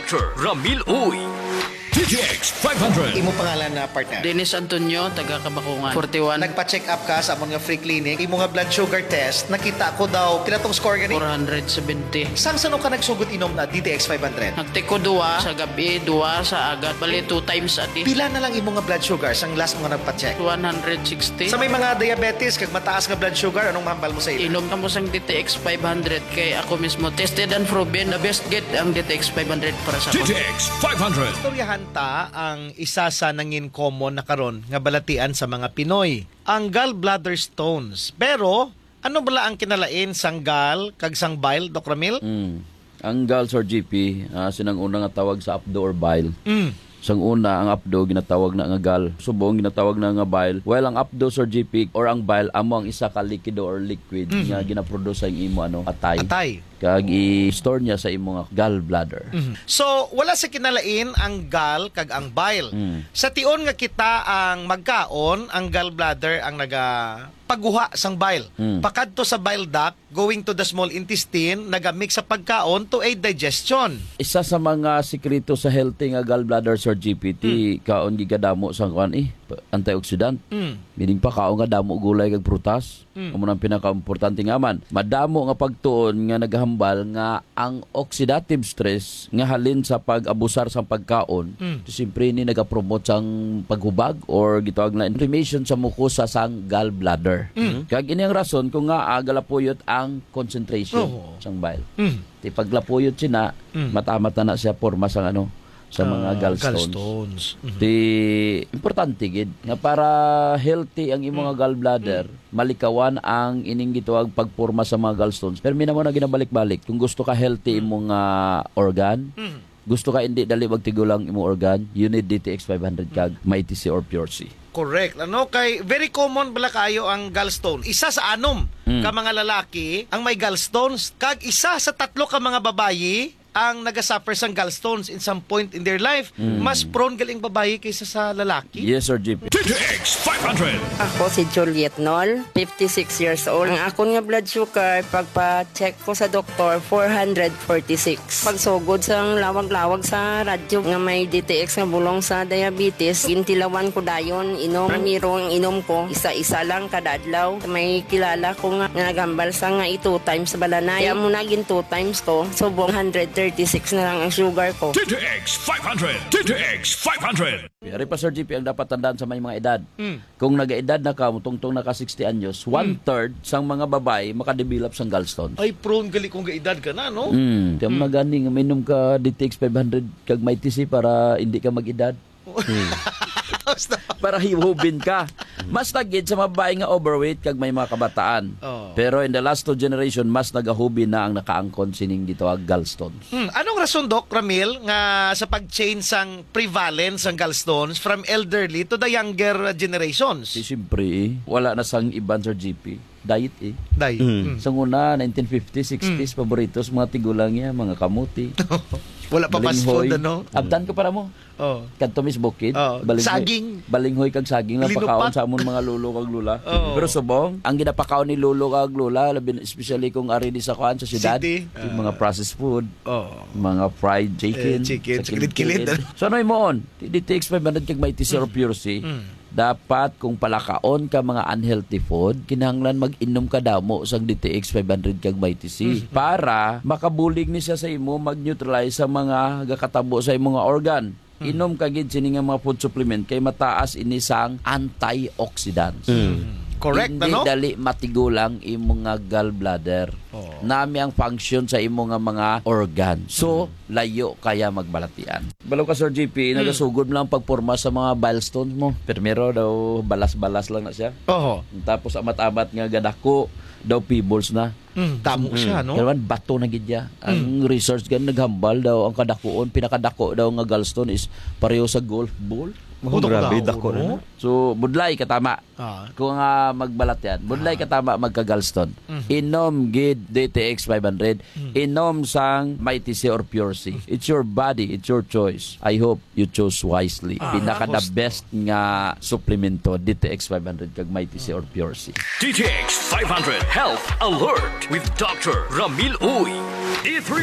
Dr. Ramil Uy. TTX 500. Imo pangalan na partner. Dennis Antonio, taga Kabakungan. 41. Nagpa-check up ka sa amon nga free clinic. Imo nga blood sugar test, nakita ko daw pila tong score gani. 470. Sang sano ka nagsugod inom na DTX 500? Nagtiko 2 sa gabi, 2 sa agat. Bali 2 times a day. Pila na lang imo nga blood sugar sang last mo nga nagpa-check? 160. Sa may mga diabetes kag mataas nga blood sugar, anong mahambal mo sa ila? Inom na mo sang DTX 500 kay ako mismo tested and proven the best get ang DTX 500 para sa ako. TTX 500. Istoryahan ta ang isa sa nangin common na karon nga balatian sa mga Pinoy, ang gallbladder stones. Pero ano bala ang kinalain sang gall kag sang bile, Dr. Ramil? Ang gals or GP, sinang una nga tawag sa apdo or bile. Sang una, ang apdo ginatawag na nga gal. Subong ginatawag na nga bile. Well, ang apdo or GP or ang bile amo ang isa ka likido or liquid nga ginaproduce sa imo atay. Atay. Kag i-store niya sa imo nga gallbladder. So, wala sa kinalain ang gall kag ang bile. Sa tion nga kita ang magkaon, ang gallbladder ang paguha sang bile. Pakadto sa bile duct, going to the small intestine, nagamix sa pagkaon to aid digestion. Isa sa mga sikreto sa healthy nga gallbladder or GPT, kaon gigadamo sa kuan antioxidant. Meaning pa kaon nga damo gulay kag prutas. Amo nang pinaka-importante nga man. Madamo nga pagtuon nga naghambal nga ang oxidative stress nga halin sa pag-abusar sa pagkaon. Siyempre ni nagapromote sang paghubag or gitawag na inflammation sa mukosa sang gallbladder. Kag ini ang rason kung nga galapuyot ang concentration sang bile. Ti paglapuyot sina mata-mata na siya porma sang sa mga gallstones. Di importante gid nga para healthy ang imong gallbladder, malikawan ang ining gituwag pagporma sa mga gallstones. Pero minamo na ginabalik-balik kung gusto ka healthy imong organ, gusto ka hindi dali magtigulang imong organ, you need DTX 500 kag MyTC or Pure C. Correct. Kay very common bala kayo ang gallstone. Isa sa 6 ka mga lalaki ang may gallstones, kag isa sa 3 ka mga babayi ang nagasuffer sang gallstones in some point in their life. Mas prone galing babayi kaysa sa lalaki. Yes, sir, GP. TTX 500. Ako si Juliet Nol, 56 years old. Ang akong nga blood sugar, pagpa-check ko sa doktor, 446. Pagsugod sa lawag-lawag sa radyo nga may DTX nga bulong sa diabetes, gintilawan ko dayon, inom, miro ang inom ko, isa-isa lang kada adlaw. May kilala ko nga nagambal sa nga 2 times balanay. Kaya muna gin 2 times ko, subong 136 na lang ang sugar ko. TTX 500. TTX 500. Ari pa, Sir GP, ang dapat tandaan sa may mga edad. Kung nag-edad na ka, tungtong naka 60 anyos, 1/3 sang mga babae makadevelop sang gallstones. Ay, prone gali kung gaedad ka na, no? Tiyam na gani, minum ka DTX 500 kag MyTC para hindi ka mag-edad. Para hiwubin ka. Mas tagid sa mga babae nga overweight kag may mga kabataan. Pero in the last 2 generation, mas nagahubin na ang nakaangkon sining dito ang gallstones. Anong rason, Doc Ramil, nga sa pag-change sang prevalence ng gallstones from elderly to the younger generations? Siyempre, wala na sang iban, Sir GP. Diet Day. Sa una, 1950s, 60s, paboritos, mga tigulang niya, mga kamuti. Wala pa fast food, ano? Abdan ko para mo. Kantomis bukid. Saging. Balinghoy kag saging lang Linupat. pakaon sa amon mga lulo kag lula. Pero subong, ang ginapakaon ni lulo kag lula, especially kung ari di sa kuan sa syudad, City. yung mga processed food, mga fried chicken, Chicken, sa kilid-kilid. So ano mo on? DTX 500 kag MyTC or Pure C. Dapat kung palakaon ka mga unhealthy food, kinahanglan mag-inom ka damo sang DTX 500 kag MyTC para makabulig ni siya sa imo, mag-neutralize sa mga gakatabo sa imong mga organ. Inom ka gid sini nga mga food supplement kay mataas ini sang antioxidants. Correct, Hindi ano? dali matigulang imong nga gallbladder. Nami ang function sa imong nga mga organ. So, layo kaya magbalatian. Balaw ka, Sir GP, nagasugod mo lang pagporma sa mga bile stones mo. Primero daw, balas-balas lang na siya. Tapos amat-amat nga gadako, daw pebbles na. Tamo siya, no? Pero bato na gidya. Ang research gan naghambal daw ang kadakuon, pinakadako daw nga gallstone is pareho sa golf ball. Grabe, dako na. So, budlay katama. Kung magbalat yan, budlay katama magka-gallstone. Inom gid DTX 500. Inom sang MyTC or Pure C. It's your body, it's your choice. I hope you chose wisely. Pinaka the best nga suplemento DTX 500 kag MyTC or Pure C. TTX 500 Health Alert with Dr. Ramil Uy. E3